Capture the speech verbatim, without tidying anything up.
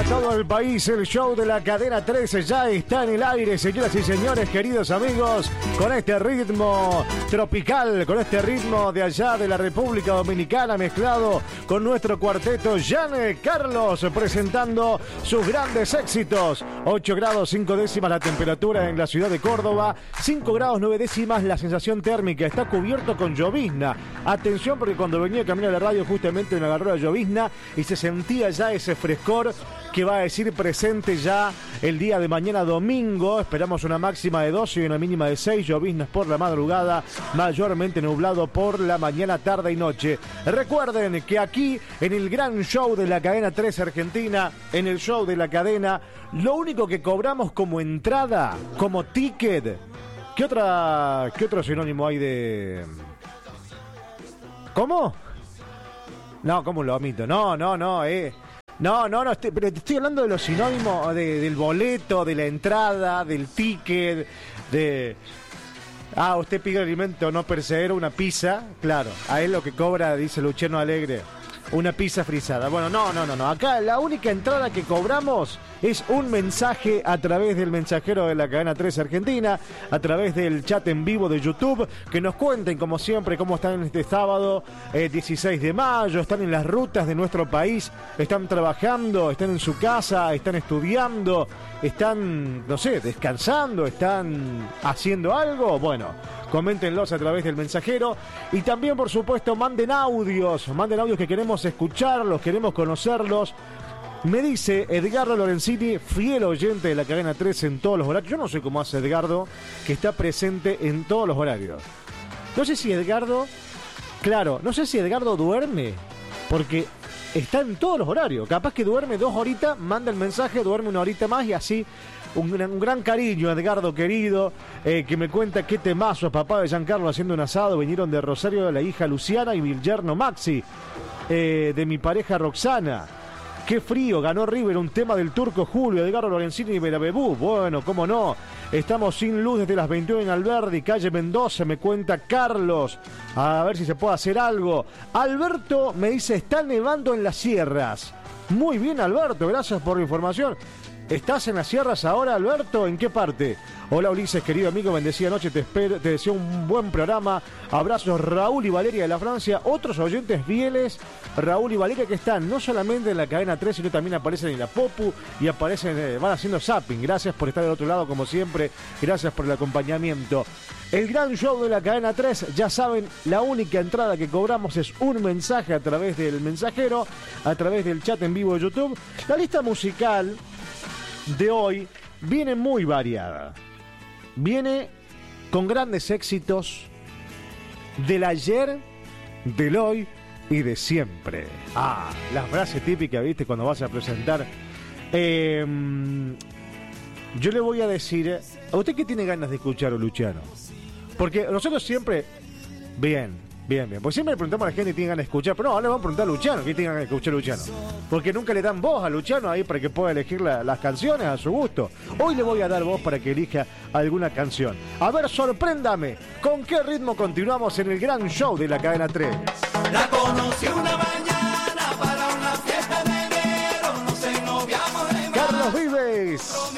para todo el país, el show de la cadena trece ya está en el aire, señoras y señores, queridos amigos, con este ritmo tropical, con este ritmo de allá de la República Dominicana, mezclado con nuestro cuarteto Giancarlo Carlos, presentando sus grandes éxitos. ocho grados cinco décimas la temperatura en la ciudad de Córdoba, cinco grados nueve décimas la sensación térmica, está cubierto con llovizna. Atención, porque cuando venía camino a la radio justamente me agarró la llovizna y se sentía ya ese frescor que va a decir presente ya el día de mañana domingo. Esperamos una máxima de doce y una mínima de seis, lloviznas por la madrugada, mayormente nublado por la mañana, tarde y noche. Recuerden que aquí en el gran show de la cadena trece Argentina, en el show de la cadena, lo único que cobramos como entrada, como ticket, ¿qué otra, qué otro sinónimo hay de...? ¿Cómo? No, ¿cómo lo omito? No, no, no, eh... No, no, no, estoy, pero te estoy hablando de los sinónimos de, del boleto, de la entrada, del ticket, de... Ah, usted pide alimento no perecedero, una pizza, claro, a él lo que cobra, dice Luciano Alegre, una pizza frisada. Bueno, no, no, no, no, acá la única entrada que cobramos es un mensaje a través del mensajero de la cadena trece Argentina, a través del chat en vivo de YouTube, que nos cuenten, como siempre, cómo están este sábado eh, dieciséis de mayo, están en las rutas de nuestro país, están trabajando, están en su casa, están estudiando, están, no sé, descansando, están haciendo algo. Bueno, coméntenlos a través del mensajero y también, por supuesto, manden audios, manden audios que queremos escucharlos, queremos conocerlos. Me dice Edgardo Lorenzini, fiel oyente de la cadena trece en todos los horarios. Yo no sé cómo hace Edgardo, que está presente en todos los horarios. No sé si Edgardo, claro, no sé si Edgardo duerme, porque está en todos los horarios. Capaz que duerme dos horitas, manda el mensaje, duerme una horita más y así. Un, un gran cariño, Edgardo querido, eh, que me cuenta qué temazos, papá de Giancarlo haciendo un asado. Vinieron de Rosario, de la hija Luciana y mi yerno Maxi, eh, de mi pareja Roxana. Qué frío, ganó River, un tema del turco Julio, Edgardo Lorenzini y Verabebú. Bueno, cómo no. Estamos sin luz desde las veintiuno en Alberdi, calle Mendoza, me cuenta Carlos. A ver si se puede hacer algo. Alberto me dice, está nevando en las sierras. Muy bien, Alberto, gracias por la información. ¿Estás en las sierras ahora, Alberto? ¿En qué parte? Hola, Ulises, querido amigo, bendecida noche, te espero, te deseo un buen programa. Abrazos, Raúl y Valeria de la Francia, otros oyentes fieles, Raúl y Valeria, que están no solamente en la cadena tres, sino también aparecen en la Popu y aparecen, eh, van haciendo zapping. Gracias por estar del otro lado, como siempre, gracias por el acompañamiento. El gran show de la cadena tres, ya saben, la única entrada que cobramos es un mensaje a través del mensajero, a través del chat en vivo de YouTube. La lista musical de hoy viene muy variada. Viene con grandes éxitos del ayer, del hoy y de siempre. Ah, la frase típica, ¿viste? Cuando vas a presentar. Eh, yo le voy a decir, ¿a usted qué tiene ganas de escuchar, Luciano? Porque nosotros siempre, bien, bien, bien, pues siempre le preguntamos a la gente que tiene ganas de escuchar, pero no, ahora le vamos a preguntar a Luciano, ¿qué tiene ganas de escuchar Luciano? Porque nunca le dan voz a Luciano ahí para que pueda elegir la, las canciones a su gusto. Hoy le voy a dar voz para que elija alguna canción. A ver, sorpréndame, ¿con qué ritmo continuamos en el gran show de la cadena tres? La conocí una mañana para una fiesta de enero, nos ennoviamos en Carlos Vives.